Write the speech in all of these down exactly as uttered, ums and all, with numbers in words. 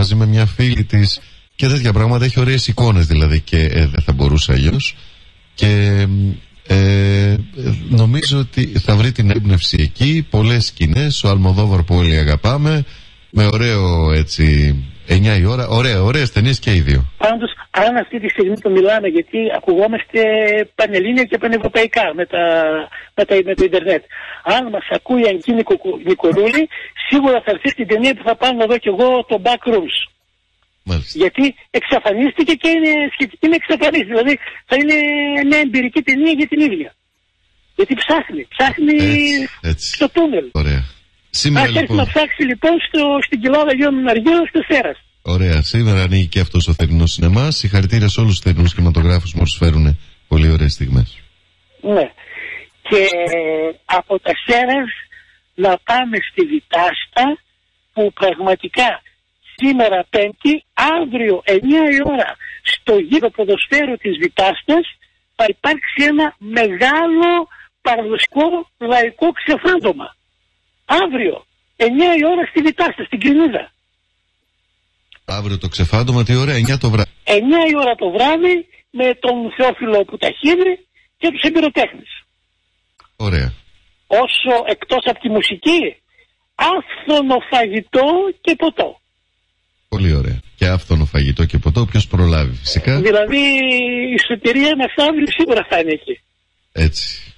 μαζί με μια φίλη της και τέτοια πράγματα. Έχει ωραίες εικόνες δηλαδή και ε, δεν θα μπορούσε αλλιώς. Και ε, νομίζω ότι θα βρει την έμπνευση εκεί. Πολλές σκηνές, ο Αλμοδόβαρ που όλοι αγαπάμε, με ωραίο έτσι εννιά η ώρα, ωραία, ωραίες ταινίες και οι δύο. Πάντως, αν αυτή τη στιγμή το μιλάμε, γιατί ακουγόμαστε πανελλήνια και πανευρωπαϊκά με, τα, με, τα, με το ίντερνετ. Αν μας ακούει η Αγγή Νικορούλη, σίγουρα θα έρθει στην ταινία που θα πάω εδώ κι εγώ, το Backrooms. Μάλιστα. Γιατί εξαφανίστηκε και είναι σχετική με εξαφανίστηκε. Δηλαδή θα είναι μια εμπειρική ταινία για την ίδια. Γιατί ψάχνει, ψάχνει έτσι, έτσι. στο τούνελ. Ωραία. Σήμερα, θα έρθει λοιπόν... να ψάξει λοιπόν στο, στην κοιλάδα Γιώργου Αργύρου στο Σέρας. Ωραία. Σήμερα ανοίγει και αυτός ο θερινός σινεμά. Συγχαρητήρια σε όλους τους θερινούς κινηματογράφους που μας φέρουν πολύ ωραίες στιγμές. Ναι. Και από τα Σέρας να πάμε στη Βιτάστα, που πραγματικά σήμερα Πέμπτη, αύριο εννιά η ώρα στο γήπεδο ποδοσφαίρου της Βιτάστας θα υπάρξει ένα μεγάλο παραδοσιακό λαϊκό ξεφάντωμα. Αύριο εννιά η ώρα στη Βιτάστα, στην Κρινίδα. Αύριο το ξεφάντωμα τι ώρα, εννιά το βράδυ. εννιά η ώρα το βράδυ με τον Θεόφιλο Πουταχίδη και τους εμπειροτέχνες. Ωραία. Όσο εκτός από τη μουσική, άφθονο φαγητό και ποτό. Πολύ ωραία. Και άφθονο φαγητό και ποτό, ποιος προλάβει φυσικά. Δηλαδή η σωτηρία μεθαύριο σίγουρα θα είναι εκεί. Έτσι.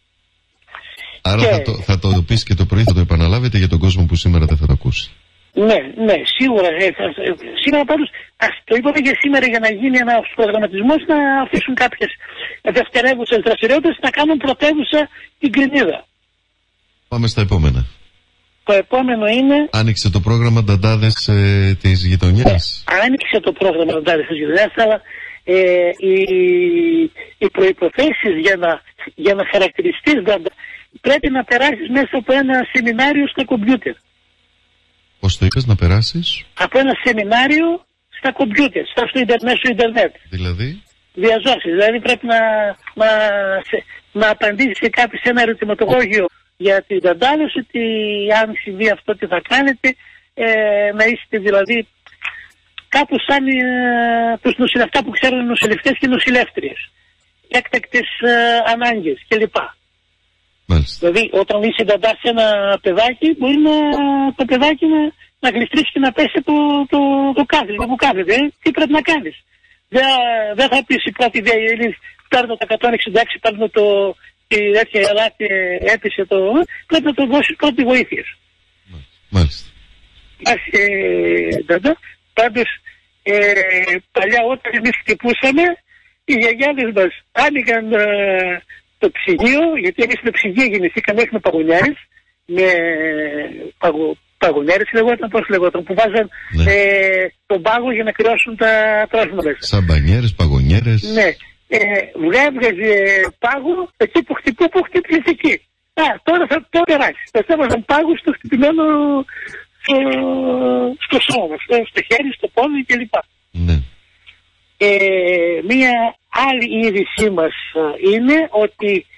Άρα και... θα, το, θα το πεις και το πρωί, θα το επαναλάβετε για τον κόσμο που σήμερα δεν θα το ακούσει. Ναι, ναι, σίγουρα. Ε, θα, ε, σήμερα πάντως, ας το είπαμε για σήμερα για να γίνει ένας προγραμματισμός, να αφήσουν κάποιες δευτερεύουσες δραστηριότητες, να κάνουν πρωτεύουσα την Κρινίδα. Πάμε στα επόμενα. Το επόμενο είναι... Άνοιξε το πρόγραμμα Νταντάδες ε, της γειτονιάς. Ε, άνοιξε το πρόγραμμα Νταντάδες της γειτονιάς, αλλά ε, οι, οι προϋποθέσεις για να, για να χαρακτηριστείς Νταντά πρέπει να περάσεις μέσα από ένα σεμινάριο στα κομπιούτερ. Πώς το είπες, να περάσεις? Από ένα σεμινάριο στα κομπιούτερ, στα στο ίντερνετ, στο ίντερνετ. Δηλαδή? Διαζώσεις, δηλαδή πρέπει να, να, σε, να απαντήσεις σε κάποιο σε ένα ερωτηματολόγιο για την Νταντάδες, ότι αν συμβεί αυτό τι θα κάνετε, ε, να είστε δηλαδή κάπως σαν ε, τους νοσηλευτές που ξέρουν νοσηλευτές και νοσηλεύτριες, έκτακτες ε, ανάγκες κλπ. Μάλιστα. Δηλαδή όταν είσαι Νταντά σε ένα παιδάκι, μπορεί να, το παιδάκι να, να γλιστρήσει και να πέσει το, το, το κάθισμα που κάθεται. Ε. Τι πρέπει να κάνεις? Δεν δε θα πεις η πρώτη ιδέα, παίρνω το εκατόν εξήντα έξι, παίρνω το τέτοια ελάτη, έπεισε το... Πρέπει να το δώσεις πρώτη βοήθεια. Μάλιστα. Ας, ε, Νταντά, πάντως ε, παλιά όταν εμείς χτυπούσαμε, οι γιαγιάδες μας άνοιγαν ε, το ψυγείο, γιατί εμείς με ψυγείο γεννηθήκαμε, έχουμε παγωνιάρες, με παγω, παγωνιάρες λεγόταν, πώς λεγόταν, που βάζαν ναι. ε, τον πάγο για να κρυώσουν τα τράσματα. Σαν μπανιέρες, παγωνιέρες. Ναι. Ε, βγάζει πάγο εκεί που χτυπού, που χτυπήσει εκεί. Α, τώρα θα το περάσει. Θα έβαζαν πάγο στο χτυπημένο στο, στο σώμα, στο, στο χέρι, στο πόδι κλπ. Ναι. Ε, μία άλλη είδησή μας είναι ότι